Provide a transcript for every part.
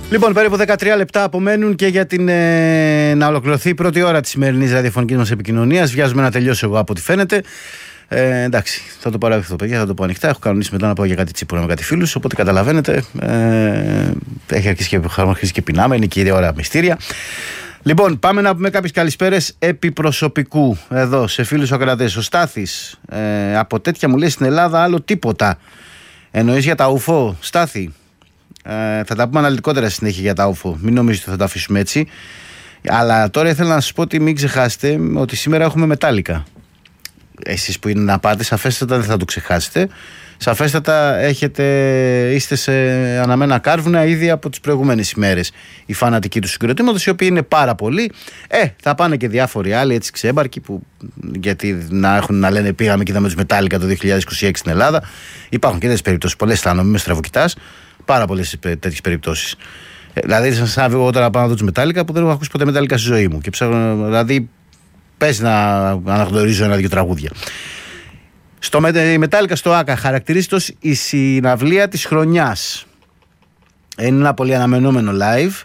Λοιπόν, περίπου 13 λεπτά απομένουν και για να ολοκληρωθεί η πρώτη ώρα της σημερινής ραδιοφωνικής μας επικοινωνίας. Βιάζομαι να τελειώσω εγώ από ό,τι φαίνεται. Εντάξει, θα το παραδεχθώ, παιδιά, θα το πω ανοιχτά. Έχω κανονίσει μετά να πάω για κάτι τσίπουρα με κάτι φίλους. Οπότε καταλαβαίνετε, έχει αρχίσει και πεινάμε. Είναι και η ώρα μυστήρια. Λοιπόν, πάμε να πούμε κάποιες καλησπέρες επί προσωπικού εδώ σε φίλους ακροατές. Ο Στάθης από τέτοια μου λέει στην Ελλάδα άλλο τίποτα. Εννοείς για τα ουφό, Στάθη? Θα τα πούμε αναλυτικότερα στη συνέχεια για τα ουφό. Μην νομίζετε ότι θα τα αφήσουμε έτσι. Αλλά τώρα ήθελα να σας πω ότι μην ξεχάσετε ότι σήμερα έχουμε μετάλλικα. Εσείς που είναι να πάτε, σαφέστατα δεν θα το ξεχάσετε. Σαφέστατα είστε σε αναμένα κάρβουνα ήδη από τις προηγούμενες ημέρες. Οι φανατικοί του συγκροτήματος, οι οποίοι είναι πάρα πολλοί. Θα πάνε και διάφοροι άλλοι έτσι ξέμπαρκοι, γιατί να λένε πήγαμε και είδαμε τους Μετάλλικα το 2026 στην Ελλάδα. Υπάρχουν και τέτοιες περιπτώσεις. Πολλές αισθάνομαι, είμαι στραβοκοιτάς. Πάρα πολλές τέτοιες περιπτώσεις. Δηλαδή, σαν εγώ τώρα πάω να δω τους Μετάλλικα που δεν έχω ακούσει ποτέ Μετάλλικα στη ζωή μου. Και ψάχνω, δηλαδή, πες να αναγνωρίζω ένα-δύο τραγούδια. Η Μετάλλικα στο ΆΚΑ χαρακτηρίζεται ως η συναυλία της χρονιάς. Είναι ένα πολύ αναμενόμενο live.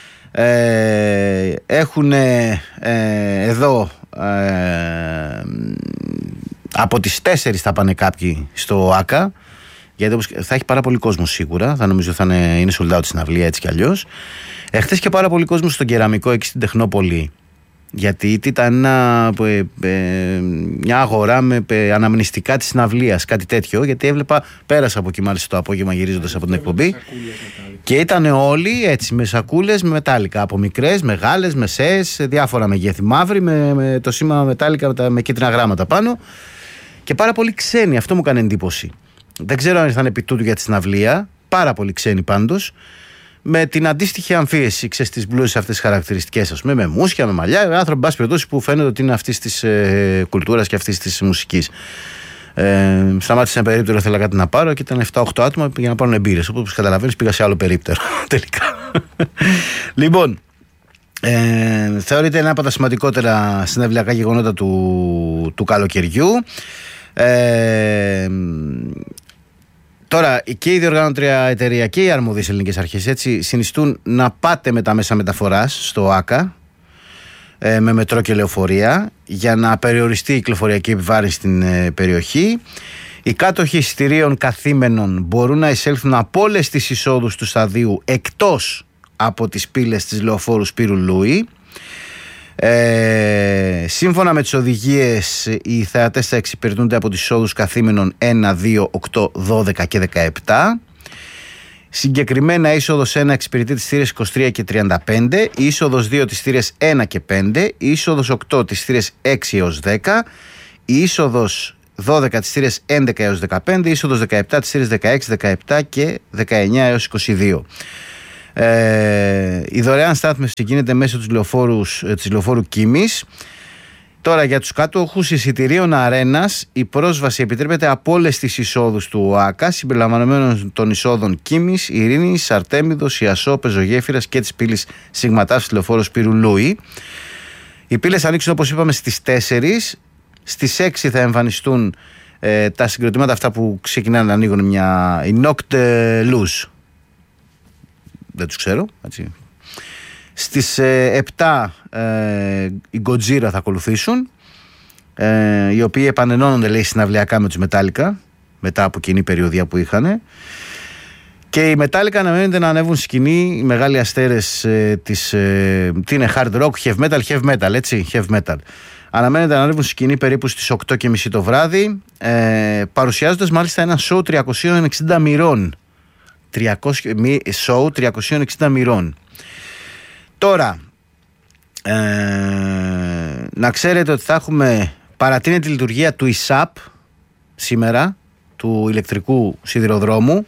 Έχουν εδώ από τις 4 θα πάνε κάποιοι στο ΆΚΑ, γιατί θα έχει πάρα πολύ κόσμο σίγουρα. Θα νομίζω θα είναι sold out συναυλία έτσι κι αλλιώς. Χθες και πάρα πολύ κόσμο στον Κεραμικό εκεί στην Τεχνόπολη. Γιατί ήταν μια αγορά με αναμνηστικά της συναυλίας, κάτι τέτοιο. Γιατί έβλεπα, πέρασα από εκεί μάλιστα το απόγευμα γυρίζοντας από την εκπομπή. Και ήταν όλοι έτσι με σακούλες με μετάλλικα. Από μικρές, μεγάλες, μεσαίες, διάφορα μεγέθη. Μαύρη με το σήμα μετάλλικα με κίτρινα γράμματα πάνω. Και πάρα πολύ ξένοι, αυτό μου έκανε εντύπωση. Δεν ξέρω αν ήρθαν επί τούτου για τη συναυλία. Πάρα πολύ ξένοι πάντως. Με την αντίστοιχη αμφίεση στις μπλούζες αυτές τις χαρακτηριστικές, ας πούμε, με μουσια, με μαλλιά, άνθρωποι μπας περιπτώσει που φαίνεται ότι είναι αυτής της κουλτούρας και αυτής της μουσικής. Σταμάτησε ένα περίπτερο, ήθελα κάτι να πάρω και ήταν 7-8 άτομα για να πάρουν εμπειρίες. Όπως καταλαβαίνεις, πήγα σε άλλο περίπτερο τελικά. Λοιπόν, θεωρείται ένα από τα σημαντικότερα συναυλιακά γεγονότα του καλοκαιριού. Τώρα και η διοργανώτρια εταιρεία και οι αρμόδιες ελληνικές αρχές έτσι συνιστούν να πάτε με τα μέσα μεταφοράς στο ΆΚΑ με μετρό και λεωφορεία για να περιοριστεί η κυκλοφοριακή επιβάρυνση στην περιοχή. Οι κάτοχοι εισιτηρίων καθήμενων μπορούν να εισέλθουν από όλες τις εισόδους του σταδίου εκτός από τις πύλες της λεωφόρου Σπύρου Λούι. Σύμφωνα με τις οδηγίες, οι θεατές θα εξυπηρετούνται από τις εισόδους καθήμενων 1, 2, 8, 12 και 17. Συγκεκριμένα, η είσοδος 1 εξυπηρετεί τις θύρες 23 και 35, η είσοδος 2 τις θύρες 1 και 5, η είσοδος 8 τις θύρες 6 έως 10, η είσοδος 12 τις θύρες 11 έως 15, η είσοδος 17 τις θύρες 16, 17 και 19 έως 22. Η δωρεάν στάθμευση γίνεται μέσω της λεωφόρου Κίμης. Τώρα για τους κάτοχους εισιτηρίων αρένας, η πρόσβαση επιτρέπεται από όλες τις εισόδους του ΟΑΚΑ συμπεριλαμβανομένων των εισόδων Κίμης, Ειρήνης, Αρτέμιδος, Ιασό, Πεζογέφυρας και της πύλης Σιγματάφ στη λεωφόρο Σπύρου Λούι. Οι πύλες ανοίξουν όπως είπαμε στις 4. Στις 6 θα εμφανιστούν τα συγκροτήματα αυτά που ξεκινάνε να ανοίγουν η Knocked Loose. Δεν τους ξέρω, έτσι. Στις 7 οι Gojira θα ακολουθήσουν, οι οποίοι επανενώνονται λέει συναυλιακά με τους Μετάλλικα μετά από κοινή περιοδία που είχαν. Και οι Μετάλλικα αναμένεται να ανέβουν σκηνή, οι μεγάλοι αστέρες τι είναι hard rock, heavy metal, έτσι, heavy metal. Αναμένεται να ανέβουν σκηνή περίπου στις 8:30 το βράδυ, παρουσιάζοντας μάλιστα ένα show 360 μοιρών. Show 360 μοιρών. Τώρα να ξέρετε ότι θα έχουμε παρατείνει τη λειτουργία του ΙΣΑΠ σήμερα, του ηλεκτρικού σιδηροδρόμου.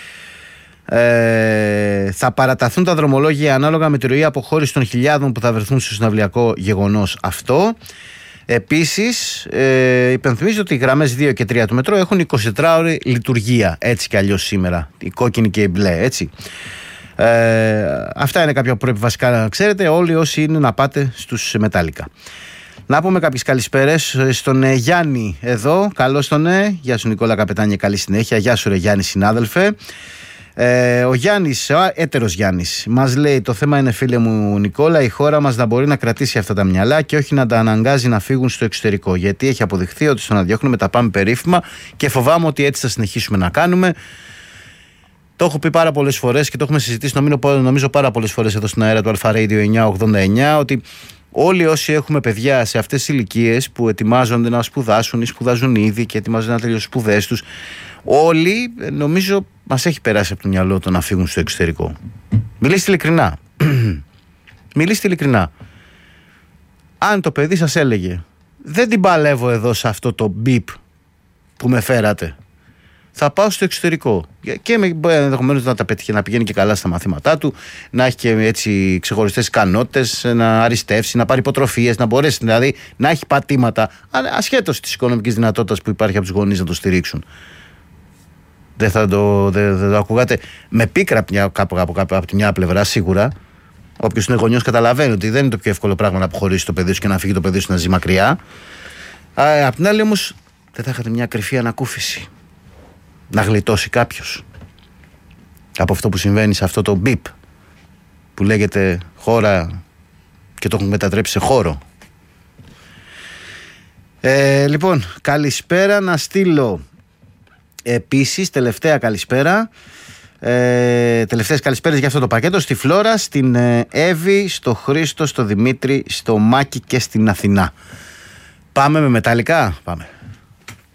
Θα παραταθούν τα δρομολόγια ανάλογα με τη ροή αποχώρηση των χιλιάδων που θα βρεθούν στο συναυλιακό γεγονός αυτό. Επίσης, υπενθυμίζω ότι οι γραμμές 2 και 3 του μετρό έχουν 24ωρη λειτουργία, έτσι κι αλλιώς σήμερα, η κόκκινη και η μπλε, έτσι. Αυτά είναι κάποια που πρέπει βασικά να ξέρετε όλοι όσοι είναι να πάτε στους Μετάλλικα. Να πούμε κάποιες καλησπέρες στον Γιάννη εδώ, καλώς τον Γεια σου Νικόλα Καπετάνια, καλή συνέχεια. Γεια σου ρε Γιάννη συνάδελφε. Ο Γιάννης, ο έτερος Γιάννης, μας λέει: το θέμα είναι, φίλε μου Νικόλα, η χώρα μας να μπορεί να κρατήσει αυτά τα μυαλά και όχι να τα αναγκάζει να φύγουν στο εξωτερικό. Γιατί έχει αποδειχθεί ότι στο να διώχνουμε τα πάμε περίφημα και φοβάμαι ότι έτσι θα συνεχίσουμε να κάνουμε. Το έχω πει πάρα πολλές φορές και το έχουμε συζητήσει νομίζω πάρα πολλές φορές εδώ στην αέρα του Αλφα Radio 989, ότι όλοι όσοι έχουμε παιδιά σε αυτές τις ηλικίες που ετοιμάζονται να σπουδάσουν ή σπουδάζουν ήδη και ετοιμάζονται να τελειώσουν σπουδές τους, όλοι νομίζω μας έχει περάσει από το μυαλό το να φύγουν στο εξωτερικό. Μιλήστε ειλικρινά. Μιλήστε ειλικρινά. Αν το παιδί σας έλεγε: δεν την παλεύω εδώ σε αυτό το μπιπ που με φέρατε, θα πάω στο εξωτερικό, και ενδεχομένως να τα πετύχει, να πηγαίνει και καλά στα μαθήματά του, να έχει και έτσι ξεχωριστές ικανότητες, να αριστεύσει, να πάρει υποτροφίες, να μπορέσει δηλαδή να έχει πατήματα, ασχέτως της οικονομικής δυνατότητας που υπάρχει από τους γονείς να το στηρίξουν. Δεν θα το ακούγατε με πίκρα από τη μια πλευρά, σίγουρα. Όποιος είναι γονιός καταλαβαίνει ότι δεν είναι το πιο εύκολο πράγμα να αποχωρήσει το παιδί σου και να φύγει το παιδί σου να ζει μακριά. Απ' την άλλη όμως, δεν θα είχατε μια κρυφή ανακούφιση να γλιτώσει κάποιος από αυτό που συμβαίνει σε αυτό το μπιπ που λέγεται χώρα και το έχουν μετατρέψει σε χώρο. Λοιπόν, καλησπέρα να στείλω επίσης, τελευταία καλησπέρα, τελευταίες καλησπέρες για αυτό το πακέτο, στη Φλόρα, στην Εύη, στο Χρήστο, στο Δημήτρη, στο Μάκη και στην Αθηνά. Πάμε με μεταλλικά, πάμε.